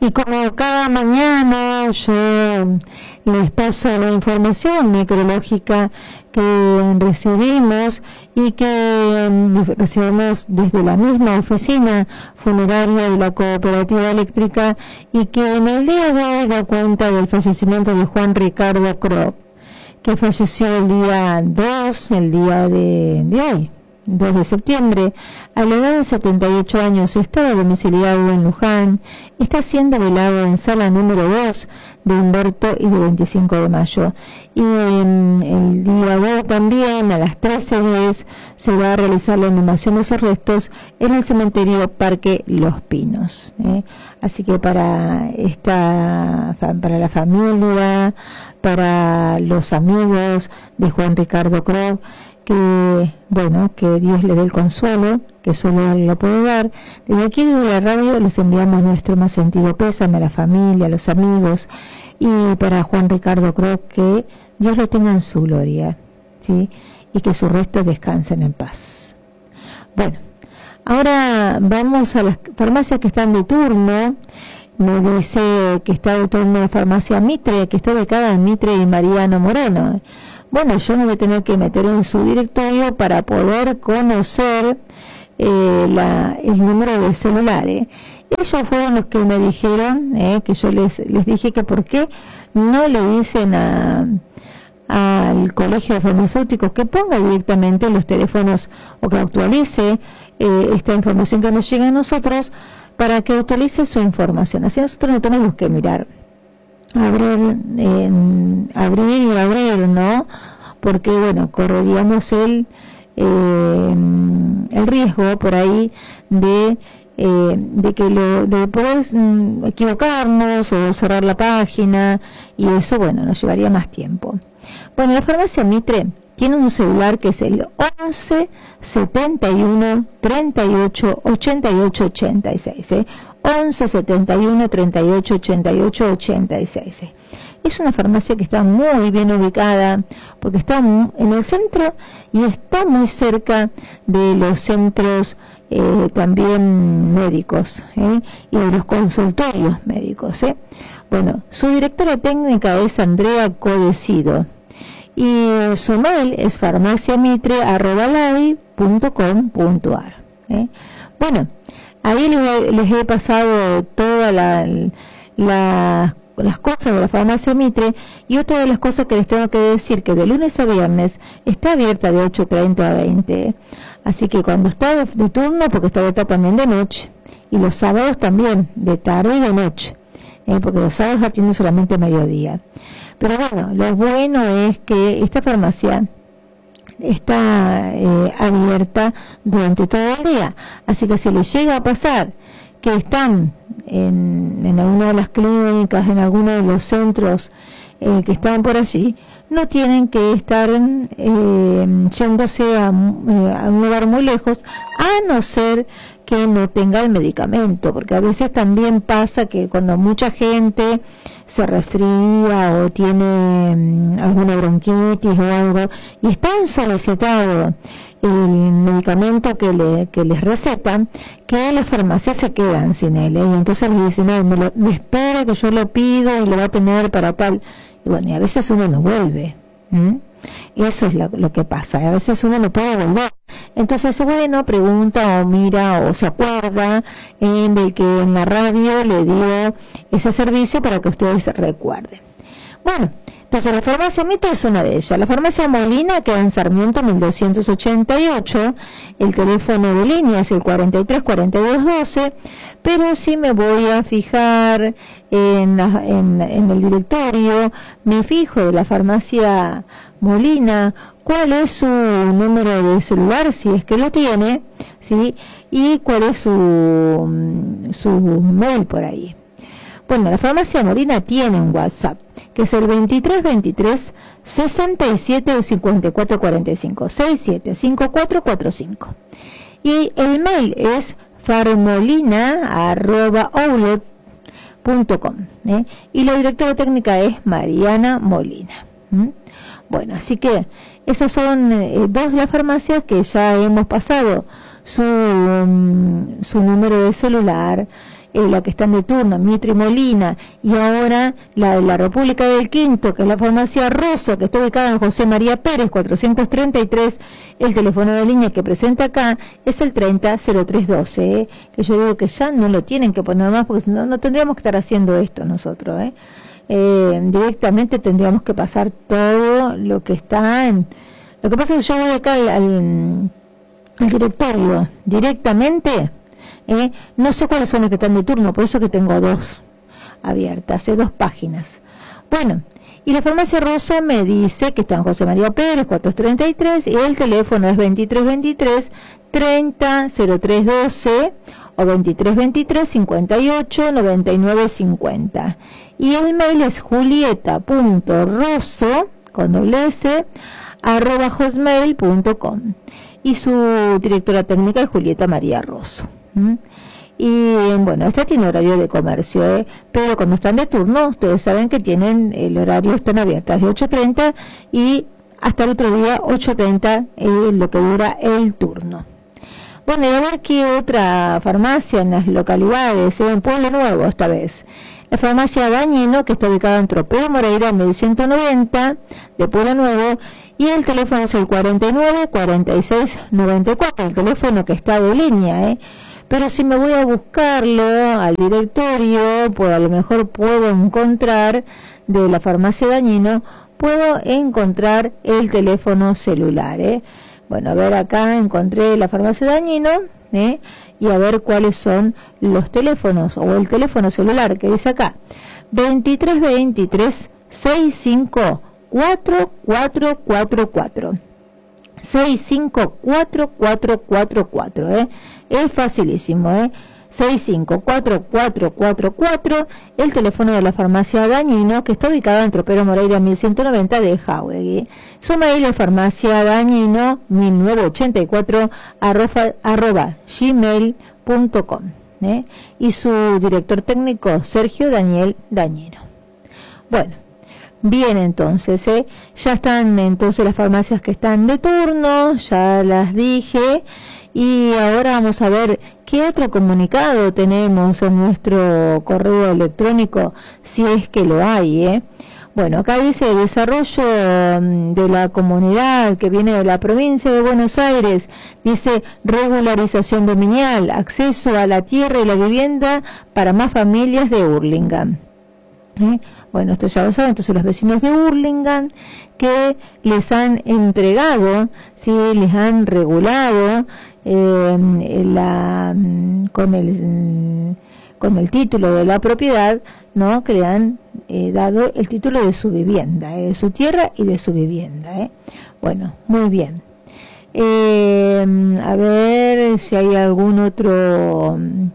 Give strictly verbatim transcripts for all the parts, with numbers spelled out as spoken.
Y como cada mañana yo les paso la información necrológica que recibimos y que recibimos desde la misma oficina funeraria de la Cooperativa Eléctrica, y que en el día de hoy da cuenta del fallecimiento de Juan Ricardo Kroc, que falleció el día dos, el día de, de hoy, dos de septiembre, a la edad de setenta y ocho años. Estaba domiciliado en Luján, está siendo velado en sala número dos de Humberto y de veinticinco de mayo. Y en el día de hoy también, a las trece diez, se va a realizar la inhumación de sus restos en el cementerio Parque Los Pinos. ¿eh? Así que para esta, para la familia, para los amigos de Juan Ricardo Kroc, que bueno, que Dios le dé el consuelo que solo Él lo puede dar. Desde aquí, desde la radio, les enviamos nuestro más sentido pésame a la familia, a los amigos, y para Juan Ricardo Kroc, que Dios lo tenga en su gloria, ¿sí? Y que sus restos descansen en paz. Bueno, ahora vamos a las farmacias que están de turno. Me dice que está de turno la farmacia Mitre, que está ubicada en Mitre y Mariano Moreno. Bueno, yo me voy a tener que meter en su directorio para poder conocer eh, la, el número del celular. ¿eh? Ellos fueron los que me dijeron, eh, que yo les, les dije que por qué no le dicen a al Colegio de Farmacéuticos que ponga directamente los teléfonos, o que actualice eh, esta información que nos llega a nosotros, para que actualice su información. Así nosotros no tenemos que mirar, abrir, eh, abrir y abrir, ¿no? Porque, bueno, correríamos el, eh, el riesgo por ahí de, eh, de que lo, de poder mm, equivocarnos o cerrar la página, y eso, bueno, nos llevaría más tiempo. Bueno, la farmacia Mitre tiene un celular que es el once setenta y uno treinta y ocho ochenta y ocho ochenta y seis, ¿eh? once setenta y uno treinta y ocho ochenta y ocho ochenta y seis. ¿eh? Es una farmacia que está muy bien ubicada, porque está en el centro y está muy cerca de los centros eh, también médicos, ¿eh? y de los consultorios médicos. ¿eh? Bueno, su directora técnica es Andrea Codecido, y su mail es farmaciamitre arroba lai punto com punto ar. ¿eh? Bueno, ahí les, les he pasado todas la, la, las cosas de la farmacia Mitre, y otra de las cosas que les tengo que decir, que de lunes a viernes está abierta de ocho treinta a veinte, ¿eh? así que cuando está de, de turno, porque está abierta también de noche, y los sábados también, de tarde y de noche, ¿eh? porque los sábados atienden solamente mediodía. Pero bueno, lo bueno es que esta farmacia está eh, abierta durante todo el día. Así que si les llega a pasar que están en, en alguna de las clínicas, en alguno de los centros eh, que están por allí, no tienen que estar eh, yéndose a, eh, a un lugar muy lejos, a no ser que no tenga el medicamento, porque a veces también pasa que cuando mucha gente se resfría o tiene um, alguna bronquitis o algo, y están solicitado el medicamento que, le, que les recetan, que las farmacias se quedan sin él, ¿eh? y entonces les dicen, no, me, lo, me espera que yo lo pido y lo va a tener para tal, y bueno, y a veces uno no vuelve. ¿Mm? Eso es lo, lo que pasa, a veces uno no puede volver. Entonces, bueno, pregunta o mira o se acuerda eh, de que en la radio le dio ese servicio para que ustedes recuerden. Bueno, entonces la farmacia Mitre es una de ellas. La farmacia Molina queda en Sarmiento mil doscientos ochenta y ocho, el teléfono de línea es el cuarenta y tres cuarenta y dos doce, pero si me voy a fijar en, la, en, en el directorio, me fijo de la farmacia Molina cuál es su número de celular, si es que lo tiene, ¿sí? y cuál es su, su mail por ahí. Bueno, la farmacia Molina tiene un WhatsApp, que es el veintitrés veintitrés sesenta y siete cincuenta y cuatro cuarenta y cinco, sesenta y siete cincuenta y cuatro cuarenta y cinco. Y el mail es farmolina arroba outlook punto com, ¿eh? y la directora técnica es Mariana Molina. ¿Mm? Bueno, así que esas son eh, dos de las farmacias que ya hemos pasado su, um, su número de celular eh, la que están de turno, Mitre y Molina, y ahora la de la República del Quinto, que es la farmacia Rosso, que está ubicada en José María Pérez, cuatrocientos treinta y tres, el teléfono de línea que presenta acá es el treinta cero tres doce, eh, que yo digo que ya no lo tienen que poner más, porque si no, no tendríamos que estar haciendo esto nosotros, eh. Eh, directamente tendríamos que pasar todo lo que está en... Lo que pasa es que yo voy acá al, al, al directorio directamente, eh, no sé cuáles son los que están de turno, por eso que tengo dos abiertas, eh, dos páginas. Bueno, y la farmacia Rosso me dice que está en José María Pérez, cuatrocientos treinta y tres, y el teléfono es veintitrés veintitrés, treinta cero tres doce o veintitrés veintitrés, cincuenta y ocho, noventa y nueve cincuenta. Y el mail es julieta.rosso, con doble S, arroba hotmail punto com. Y su directora técnica es Julieta María Rosso. ¿Mm? Y bueno, esta tiene horario de comercio, ¿eh? Pero cuando están de turno, ustedes saben que tienen el horario, están abiertas de ocho treinta y hasta el otro día ocho treinta, eh, lo que dura el turno. Bueno, y a ver qué otra farmacia en las localidades, ¿eh? En Pueblo Nuevo esta vez. La farmacia Dañino, que está ubicada en Tropeo Moreira, mil ciento noventa, de Pueblo Nuevo, y el teléfono es el cuarenta y nueve, cuarenta y seis, noventa y cuatro, el teléfono que está de línea, ¿eh? Pero si me voy a buscarlo al directorio, pues a lo mejor puedo encontrar de la farmacia Dañino, puedo encontrar el teléfono celular, ¿eh? Bueno, a ver, acá encontré la farmacia Dañino, ¿eh? Y a ver cuáles son los teléfonos, o el teléfono celular que dice acá, veintitrés veintitrés, sesenta y cinco, cuatro cuatro cuatro cuatro. sesenta y cinco, cuatro cuatro cuatro cuatro, ¿eh? Es facilísimo, ¿eh? sesenta y cinco, cuatro cuatro cuatro cuatro, el teléfono de la farmacia Dañino, que está ubicada en Tropero Moreira mil ciento noventa de Jauregui. Su mail es farmaciadañino mil novecientos ochenta y cuatro arroba, arroba gmail punto com, ¿eh? Y su director técnico Sergio Daniel Dañino. Bueno, bien, entonces, ¿eh? Ya están entonces las farmacias que están de turno, ya las dije, y ahora vamos a ver qué otro comunicado tenemos en nuestro correo electrónico, si es que lo hay, ¿eh? Bueno, acá dice desarrollo de la comunidad que viene de la provincia de Buenos Aires, dice regularización dominial, acceso a la tierra y la vivienda para más familias de Hurlingham. ¿Eh? Bueno, esto ya lo saben, entonces los vecinos de Hurlingham que les han entregado, sí, les han regulado eh, la, con el con el título de la propiedad, ¿no? Que le han eh, dado el título de su vivienda, eh, de su tierra y de su vivienda, ¿eh? Bueno, muy bien. Eh, a ver si hay algún otro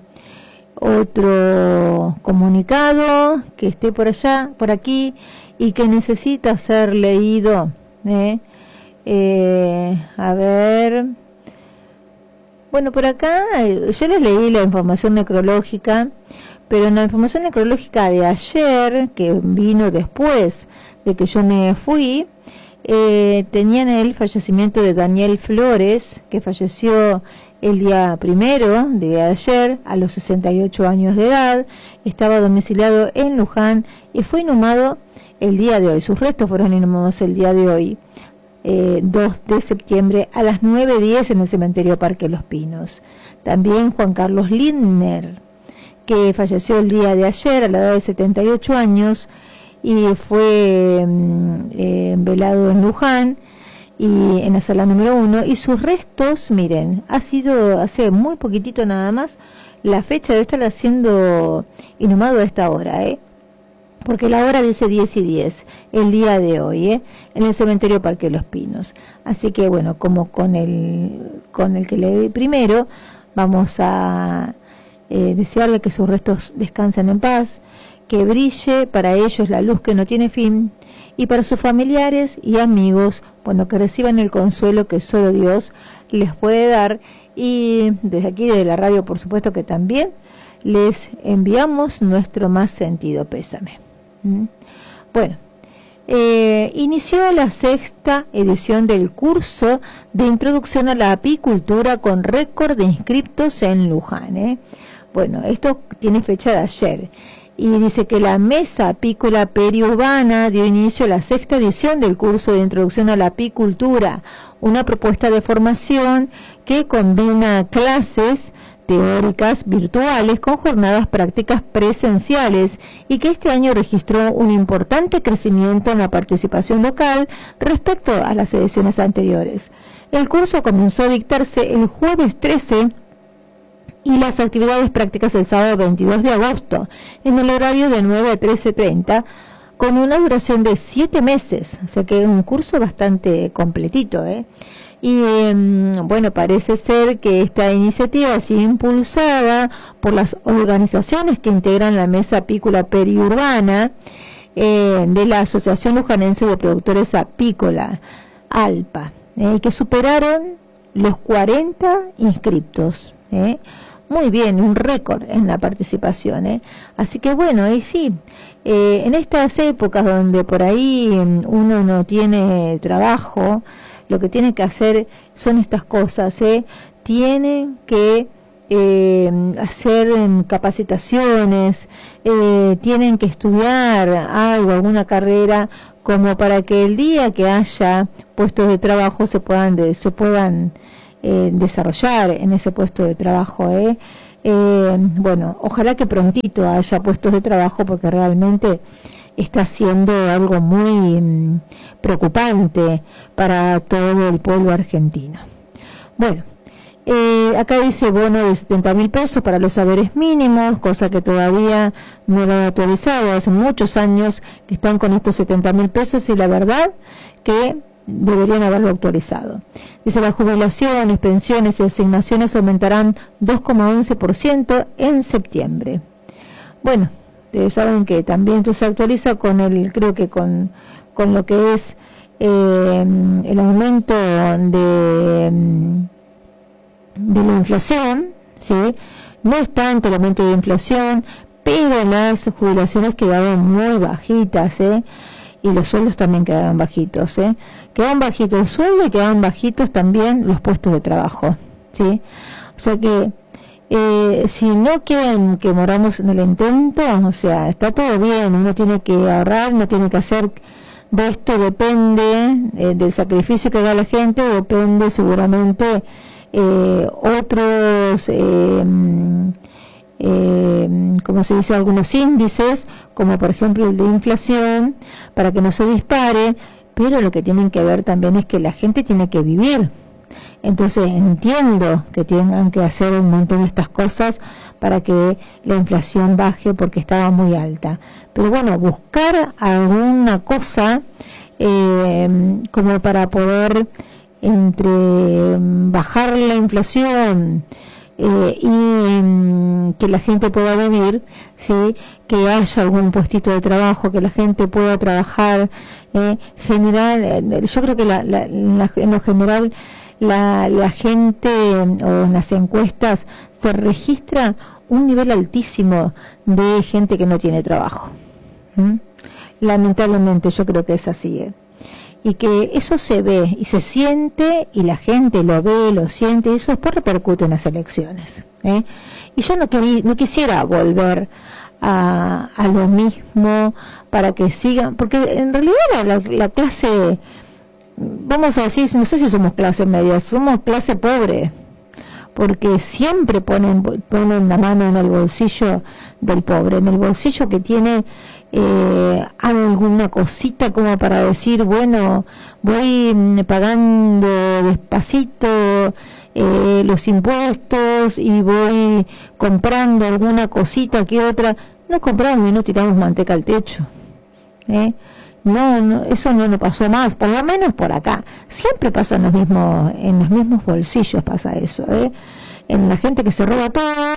otro comunicado que esté por allá, por aquí, y que necesita ser leído, ¿eh? Eh, a ver, bueno, por acá yo les leí la información necrológica, pero en la información necrológica de ayer, que vino después de que yo me fui, eh, tenían el fallecimiento de Daniel Flores, que falleció el día primero de ayer a los sesenta y ocho años de edad, estaba domiciliado en Luján y fue inhumado el día de hoy. Sus restos fueron inhumados el día de hoy, eh, dos de septiembre a las nueve diez en el cementerio Parque Los Pinos. También Juan Carlos Lindner, que falleció el día de ayer a la edad de setenta y ocho años y fue eh, velado en Luján y en la sala número uno, y sus restos, miren, ha sido hace muy poquitito nada más la fecha de estar siendo inhumado a esta hora, ¿eh? Porque la hora dice diez y diez, el día de hoy, ¿eh? En el cementerio Parque Los Pinos. Así que bueno, como con el, con el que leí primero, vamos a eh, desearle que sus restos descansen en paz, que brille para ellos la luz que no tiene fin, y para sus familiares y amigos, bueno, que reciban el consuelo que solo Dios les puede dar. Y desde aquí, desde la radio, por supuesto que también les enviamos nuestro más sentido pésame. ¿Mm? Bueno, eh, inició la sexta edición del curso de introducción a la apicultura con récord de inscriptos en Luján, ¿eh? Bueno, esto tiene fecha de ayer. Y dice que la Mesa Apícola Periurbana dio inicio a la sexta edición del curso de Introducción a la Apicultura, una propuesta de formación que combina clases teóricas virtuales con jornadas prácticas presenciales y que este año registró un importante crecimiento en la participación local respecto a las ediciones anteriores. El curso comenzó a dictarse el jueves trece y las actividades prácticas el sábado veintidós de agosto, en el horario de nueve a trece treinta, con una duración de siete meses, o sea que es un curso bastante completito, ¿eh? Y eh, bueno, parece ser que esta iniciativa ha sido impulsada por las organizaciones que integran la Mesa Apícola Periurbana eh, de la Asociación Lujanense de Productores Apícola, ALPA, eh, que superaron los cuarenta inscriptos, ¿eh? Muy bien, un récord en la participación, ¿eh? Así que bueno, y sí, eh, en estas épocas donde por ahí uno no tiene trabajo, lo que tiene que hacer son estas cosas, ¿eh? Tienen que eh, hacer capacitaciones, eh, tienen que estudiar algo, alguna carrera, como para que el día que haya puestos de trabajo se puedan, de, se puedan Eh, desarrollar en ese puesto de trabajo, ¿eh? Eh, bueno, ojalá que prontito haya puestos de trabajo, porque realmente está siendo algo muy mm, preocupante para todo el pueblo argentino. Bueno, eh, acá dice bono de setenta mil pesos para los saberes mínimos, cosa que todavía no lo han autorizado. Hace muchos años que están con estos setenta mil pesos y la verdad que deberían haberlo autorizado. Dice, las jubilaciones, pensiones y asignaciones aumentarán dos coma once por ciento en septiembre. Bueno, ustedes saben que también esto se actualiza con el, creo que con, con lo que es eh, el aumento de, de la inflación, ¿sí? No es tanto el aumento de inflación, pero las jubilaciones quedaron muy bajitas, ¿eh? Y los sueldos también quedaron bajitos, ¿eh? Quedaron bajitos el sueldo y quedaron bajitos también los puestos de trabajo, ¿sí? O sea que eh, si no quieren que moramos en el intento, o sea, está todo bien, uno tiene que ahorrar, no tiene que hacer, de esto depende eh, del sacrificio que da la gente, depende seguramente eh, otros eh, Eh, como se dice, algunos índices, como por ejemplo el de inflación, para que no se dispare, pero lo que tienen que ver también es que la gente tiene que vivir. Entonces entiendo que tengan que hacer un montón de estas cosas para que la inflación baje, porque estaba muy alta. Pero bueno, buscar alguna cosa eh, como para poder entre bajar la inflación Eh, y mm, que la gente pueda vivir, ¿sí? Que haya algún puestito de trabajo, que la gente pueda trabajar, eh, general, eh, yo creo que la, la, la, en lo general la, la gente, o en las encuestas se registra un nivel altísimo de gente que no tiene trabajo. ¿Mm? Lamentablemente yo creo que es así, ¿eh? Y que eso se ve y se siente, y la gente lo ve, lo siente, y eso después repercute en las elecciones, ¿eh? Y yo no, querí, no quisiera volver a, a lo mismo para que sigan, porque en realidad la, la clase, vamos a decir, no sé si somos clase media, somos clase pobre, porque siempre ponen, ponen la mano en el bolsillo del pobre, en el bolsillo que tiene eh, alguna cosita como para decir, bueno, voy pagando despacito eh, los impuestos y voy comprando alguna cosita que otra. No compramos y no tiramos manteca al techo, ¿eh? No, no, eso no nos pasó más, por lo menos por acá. Siempre pasa en los mismos, en los mismos bolsillos pasa eso, ¿eh? En la gente que se roba todo,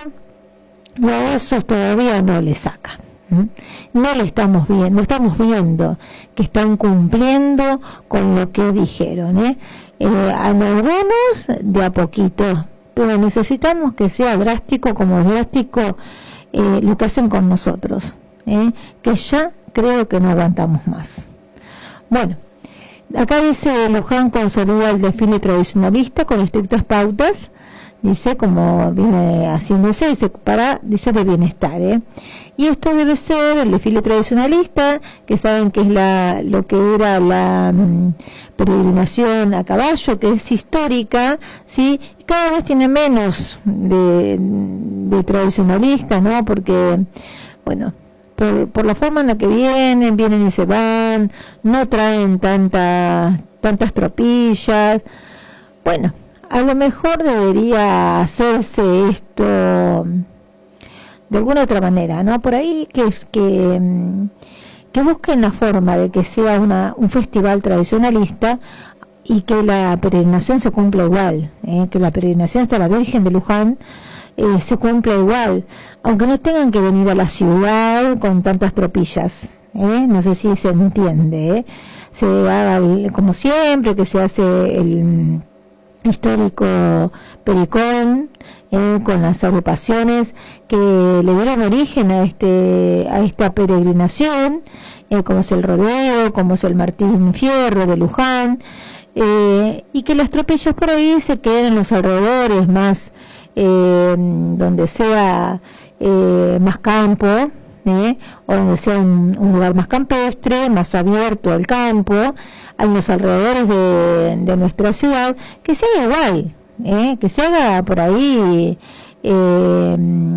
a esos todavía no le sacan. ¿Mm? No le estamos viendo, no estamos viendo que están cumpliendo con lo que dijeron, ¿eh? Eh, a algunos de a poquito, pero necesitamos que sea drástico, como drástico eh, lo que hacen con nosotros, ¿eh? Que ya creo que no aguantamos más. Bueno, acá dice, Luján consolida el desfile tradicionalista con estrictas pautas dice, como viene haciéndose, dice, para, dice, de bienestar, ¿eh? Y esto debe ser el desfile tradicionalista, que saben que es la, lo que era la um, peregrinación a caballo, que es histórica, ¿sí? Y cada vez tiene menos de, de tradicionalista, ¿no? Porque, bueno, por, por la forma en la que vienen, vienen y se van, no traen tantas, tantas tropillas. Bueno, a lo mejor debería hacerse esto de alguna otra manera, ¿no? Por ahí que que, que busquen la forma de que sea una, un festival tradicionalista y que la peregrinación se cumpla igual, ¿eh? Que la peregrinación hasta la Virgen de Luján eh, se cumpla igual, aunque no tengan que venir a la ciudad con tantas tropillas, ¿eh? No sé si se entiende, ¿eh? Se haga el, como siempre, que se hace el histórico Pericón, eh, con las agrupaciones que le dieron origen a este a esta peregrinación, eh, como es el Rodeo, como es el Martín Fierro de Luján, eh, y que las tropillas por ahí se queden en los alrededores, más eh, donde sea eh, más campo, ¿eh? O donde sea un, un lugar más campestre, más abierto al campo, a los alrededores de, de nuestra ciudad, que se haga igual, ¿eh? Que se haga por ahí eh,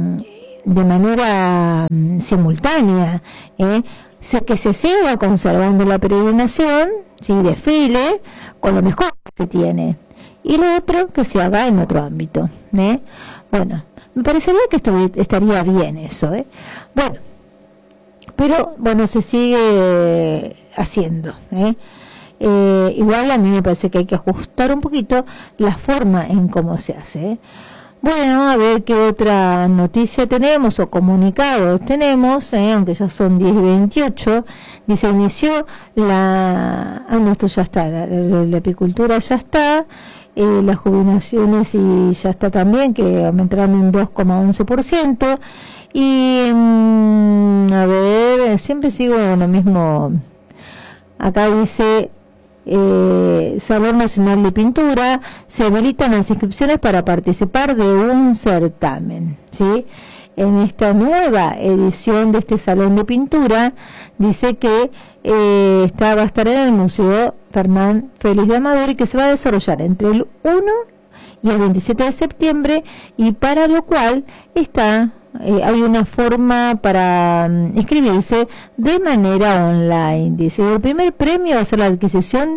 de manera um, simultánea, ¿eh? Se, que se siga conservando la peregrinación, sí, desfile, con lo mejor que se tiene, y lo otro que se haga en otro ámbito, ¿eh? Bueno, me parecería que esto estaría bien eso, ¿eh? Bueno, pero bueno, se sigue haciendo, ¿eh? Eh, igual a mí me parece que hay que ajustar un poquito la forma en cómo se hace, ¿eh? Bueno, a ver qué otra noticia tenemos o comunicados tenemos, ¿eh? Aunque ya son diez y veintiocho. Dice, inició la... Ah, no, esto ya está, la, la, la apicultura ya está, eh, las jubilaciones y ya está también, que aumentaron un dos coma once por ciento. Y, mmm, a ver, siempre sigo en lo mismo. Acá dice... Eh, Salón Nacional de Pintura, se habilitan las inscripciones para participar de un certamen, ¿sí? En esta nueva edición de este Salón de Pintura, dice que eh, está, va a estar en el Museo Fernán Félix de Amador y que se va a desarrollar entre el uno y el veintisiete de septiembre, y para lo cual está... Eh, hay una forma para um, inscribirse de manera online. Dice, el primer premio va a ser la adquisición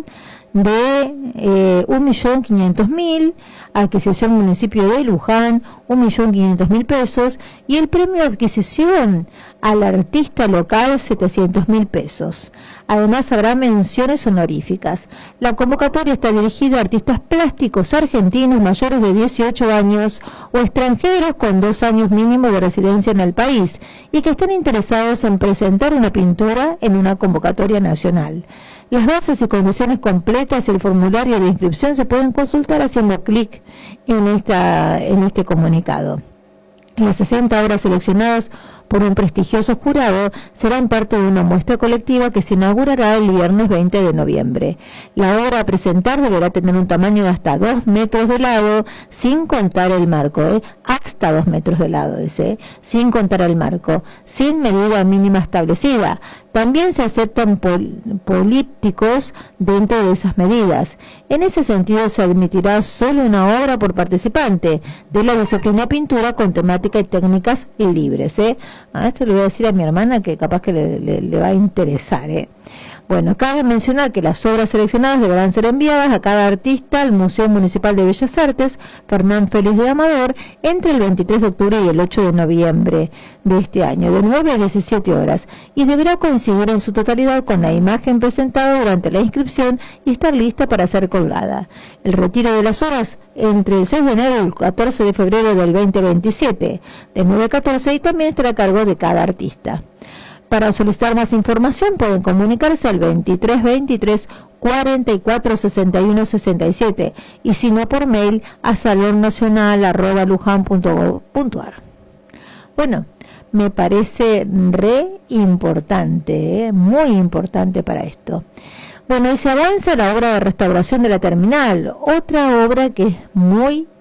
de eh, un millón quinientos mil, adquisición municipio de Luján, un millón quinientos mil pesos, y el premio de adquisición al artista local, setecientos mil pesos. Además habrá menciones honoríficas. La convocatoria está dirigida a artistas plásticos argentinos mayores de dieciocho años o extranjeros con dos años mínimo de residencia en el país y que estén interesados en presentar una pintura en una convocatoria nacional. Las bases y condiciones completas y el formulario de inscripción se pueden consultar haciendo clic en esta en este comunicado. Las sesenta obras seleccionadas por un prestigioso jurado serán parte de una muestra colectiva que se inaugurará el viernes veinte de noviembre. La obra a presentar deberá tener un tamaño de hasta dos metros de lado, sin contar el marco, ¿eh? Hasta dos metros de lado, dice, ¿eh? Sin contar el marco, sin medida mínima establecida. También se aceptan pol polípticos dentro de esas medidas. En ese sentido, se admitirá solo una obra por participante de la disciplina pintura con temática y técnicas libres, ¿eh? A esto le voy a decir a mi hermana que capaz que le, le, le va a interesar, ¿eh? Bueno, cabe mencionar que las obras seleccionadas deberán ser enviadas a cada artista al Museo Municipal de Bellas Artes Fernán Félix de Amador entre el veintitrés de octubre y el ocho de noviembre de este año, de nueve a diecisiete horas, y deberá coincidir en su totalidad con la imagen presentada durante la inscripción y estar lista para ser colgada. El retiro de las obras entre el seis de enero y el catorce de febrero del veinte veintisiete, de nueve a catorce, y también estará a cargo de cada artista. Para solicitar más información pueden comunicarse al veintitrés veintitrés cuarenta y cuatro sesenta y uno sesenta y siete y si no por mail a salonnacional arroba lujan punto gob punto ar. Bueno, me parece re importante, ¿eh? Muy importante para esto. Bueno, y se avanza la obra de restauración de la terminal, otra obra que es muy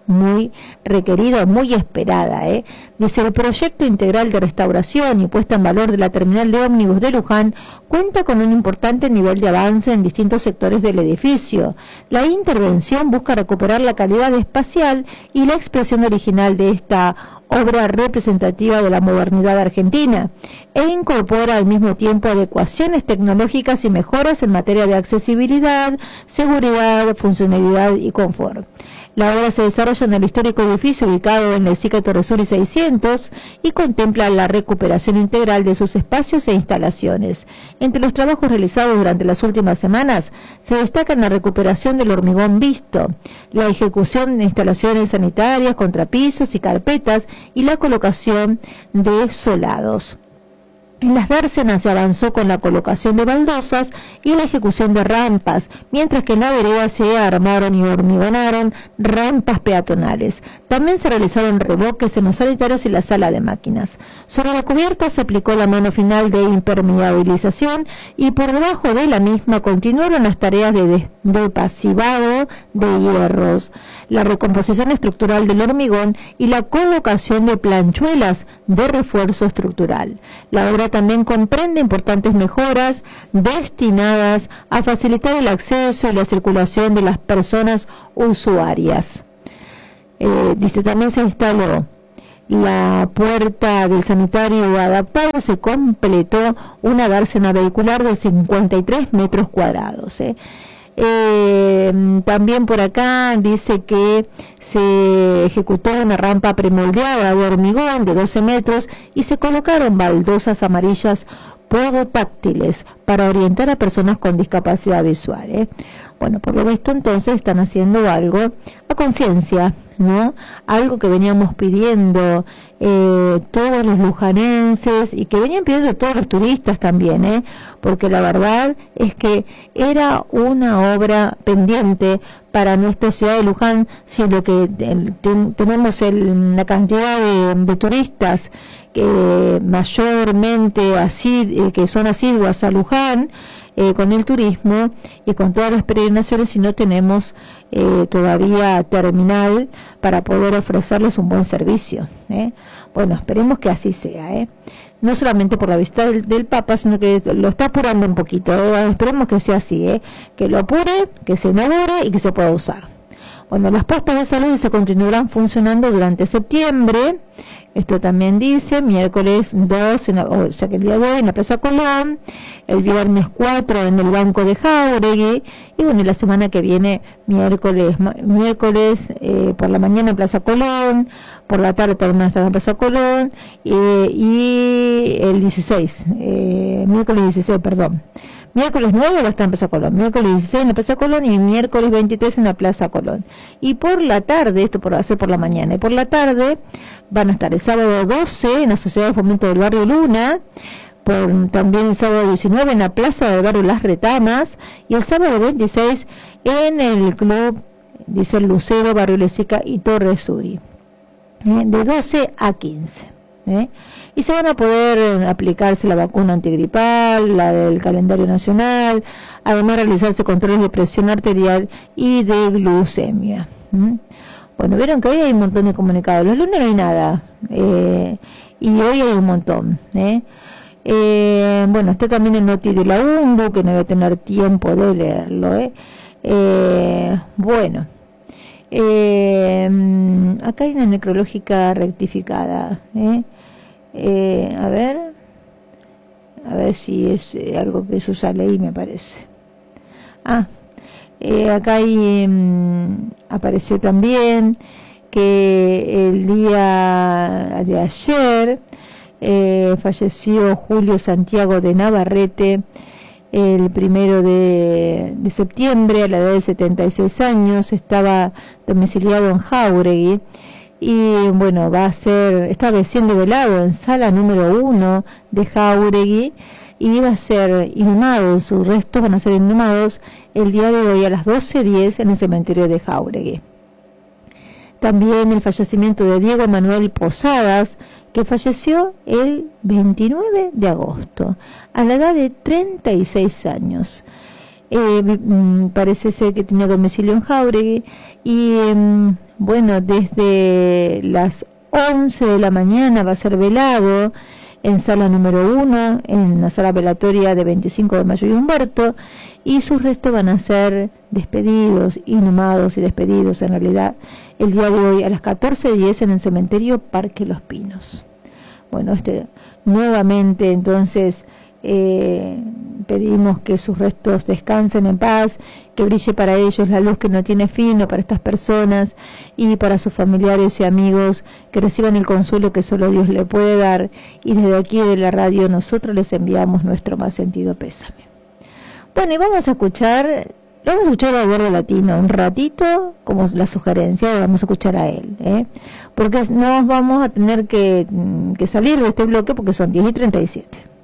muy requerida, muy esperada, ¿eh? Dice, el proyecto integral de restauración y puesta en valor de la terminal de ómnibus de Luján cuenta con un importante nivel de avance en distintos sectores del edificio. La intervención busca recuperar la calidad espacial y la expresión original de esta obra representativa de la modernidad argentina, e incorpora al mismo tiempo adecuaciones tecnológicas y mejoras en materia de accesibilidad, seguridad, funcionalidad y confort. La obra se desarrolla en el histórico edificio ubicado en el S I C A Torresuri seiscientos y contempla la recuperación integral de sus espacios e instalaciones. Entre los trabajos realizados durante las últimas semanas se destacan la recuperación del hormigón visto, la ejecución de instalaciones sanitarias, contrapisos y carpetas y la colocación de solados. En las dársenas se avanzó con la colocación de baldosas y la ejecución de rampas, mientras que en la vereda se armaron y hormigonaron rampas peatonales. También se realizaron revoques en los sanitarios y la sala de máquinas. Sobre la cubierta se aplicó la mano final de impermeabilización y por debajo de la misma continuaron las tareas de despasivado de hierros, la recomposición estructural del hormigón y la colocación de planchuelas de refuerzo estructural. La obra también comprende importantes mejoras destinadas a facilitar el acceso y la circulación de las personas usuarias. Eh, dice, también se instaló la puerta del sanitario adaptado, se completó una dársena vehicular de cincuenta y tres metros cuadrados. ¿eh? Eh, también por acá dice que se ejecutó una rampa premoldeada de hormigón de doce metros y se colocaron baldosas amarillas podotáctiles para orientar a personas con discapacidad visual. ¿eh? Bueno, por lo visto entonces están haciendo algo a conciencia, ¿no? Algo que veníamos pidiendo eh, todos los lujanenses y que venían pidiendo todos los turistas también, ¿eh? Porque la verdad es que era una obra pendiente para nuestra ciudad de Luján, siendo que el, ten, tenemos el, la cantidad de, de turistas que mayormente así, eh, que son asiduas a Luján, Eh, con el turismo y con todas las peregrinaciones, y no tenemos eh, todavía terminal para poder ofrecerles un buen servicio. ¿eh? Bueno, esperemos que así sea, ¿eh? no solamente por la visita del, del Papa, sino que lo está apurando un poquito. ¿eh? Esperemos que sea así, ¿eh? que lo apure, que se inaugure y que se pueda usar. Bueno, las postas de salud se continuarán funcionando durante septiembre. Esto también dice, miércoles dos, en la, o sea que el día de hoy en la Plaza Colón, el viernes cuatro en el Banco de Jáuregui, y bueno, la semana que viene, miércoles miércoles eh, por la mañana en Plaza Colón, por la tarde también van a estar en Plaza Colón, eh, y el dieciséis, eh, miércoles dieciséis, perdón. Miércoles nueve va a estar en Plaza Colón, miércoles dieciséis en la Plaza Colón y miércoles veintitrés en la Plaza Colón. Y por la tarde, esto por hacer por la mañana, y por la tarde van a estar el sábado doce en la Sociedad de Fomento del Barrio Luna, por, también el sábado diecinueve en la Plaza del Barrio Las Retamas, y el sábado veintiséis en el Club, dice el Lucero, Barrio Lezica y Torresuri, ¿eh? de doce a quince. ¿eh? Y se van a poder aplicarse la vacuna antigripal, la del calendario nacional, además realizarse controles de presión arterial y de glucemia. ¿Mm? Bueno, vieron que hoy hay un montón de comunicados, los lunes no hay nada, eh, y hoy hay un montón. ¿eh? Eh, bueno, está también el noti de la U N B U, que no voy a tener tiempo de leerlo. ¿eh? Eh, bueno, eh, acá hay una necrológica rectificada, ¿eh? Eh, a ver, a ver si es eh, algo que yo ya leí, me parece. Ah, eh, acá hay, um, apareció también que el día de ayer eh, falleció Julio Santiago de Navarrete, el primero de, de septiembre, a la edad de setenta y seis años, estaba domiciliado en Jáuregui. Y bueno, va a ser, está siendo velado en sala número uno de Jáuregui y va a ser inhumado, sus restos van a ser inhumados el día de hoy a las doce diez en el cementerio de Jáuregui. También el fallecimiento de Diego Manuel Posadas, que falleció el veintinueve de agosto, a la edad de treinta y seis años. Eh, parece ser que tenía domicilio en Jáuregui y eh, Bueno, desde las once de la mañana va a ser velado en sala número uno, en la sala velatoria de veinticinco de mayo y Humberto, y sus restos van a ser despedidos, inhumados y despedidos en realidad el día de hoy a las catorce diez en el cementerio Parque Los Pinos. Bueno, este nuevamente entonces eh, pedimos que sus restos descansen en paz, que brille para ellos la luz que no tiene fin, o para estas personas y para sus familiares y amigos, que reciban el consuelo que solo Dios le puede dar, y desde aquí de la radio nosotros les enviamos nuestro más sentido pésame. Bueno, y vamos a escuchar, vamos a escuchar a Eduardo Latino un ratito, como la sugerencia, vamos a escuchar a él, ¿eh? porque nos vamos a tener que, que salir de este bloque porque son diez y treinta y siete.